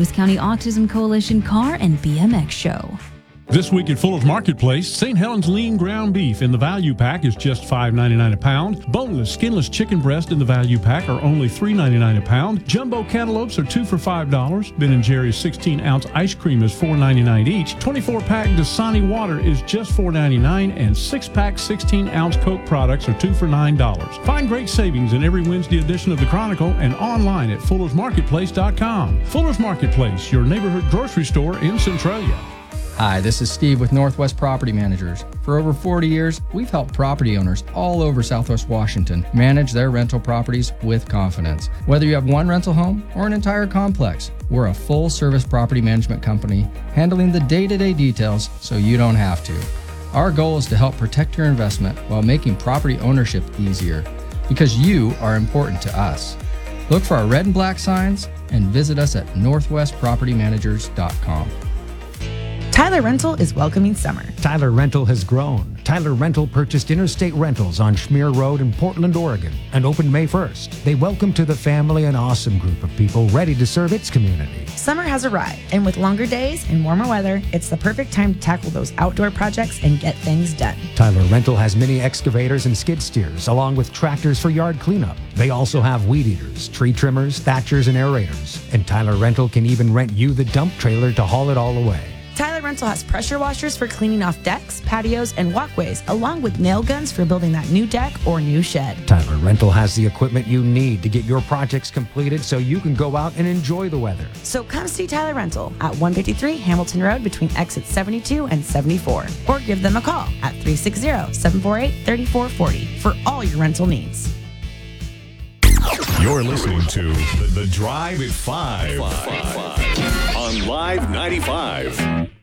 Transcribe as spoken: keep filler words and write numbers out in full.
Lewis County Autism Coalition Car and B M X Show. This week at Fuller's Marketplace, Saint Helens lean ground beef in the value pack is just five ninety-nine a pound. Boneless, skinless chicken breast in the value pack are only three ninety-nine a pound. Jumbo cantaloupes are two for five dollars. Ben and Jerry's sixteen ounce ice cream is four ninety-nine each. twenty-four pack Dasani water is just four ninety-nine, and six pack sixteen ounce Coke products are two for nine dollars. Find great savings in every Wednesday edition of the Chronicle and online at fullers marketplace dot com. Fuller's Marketplace, your neighborhood grocery store in Centralia. Hi, this is Steve with Northwest Property Managers. For over forty years, we've helped property owners all over Southwest Washington manage their rental properties with confidence. Whether you have one rental home or an entire complex, we're a full-service property management company handling the day-to-day details so you don't have to. Our goal is to help protect your investment while making property ownership easier, because you are important to us. Look for our red and black signs and visit us at northwest property managers dot com. Tyler Rental is welcoming summer. Tyler Rental has grown. Tyler Rental purchased Interstate Rentals on Schmear Road in Portland, Oregon, and opened May first. They welcome to the family an awesome group of people ready to serve its community. Summer has arrived, and with longer days and warmer weather, it's the perfect time to tackle those outdoor projects and get things done. Tyler Rental has mini excavators and skid steers, along with tractors for yard cleanup. They also have weed eaters, tree trimmers, thatchers, and aerators. And Tyler Rental can even rent you the dump trailer to haul it all away. Tyler Rental has pressure washers for cleaning off decks, patios, and walkways, along with nail guns for building that new deck or new shed. Tyler Rental has the equipment you need to get your projects completed so you can go out and enjoy the weather. So come see Tyler Rental at one fifty-three Hamilton Road between exits seventy-two and seventy-four, or give them a call at three six zero, seven four eight, three four four zero for all your rental needs. You're listening to The, the Drive at five, five, five on Live ninety-five.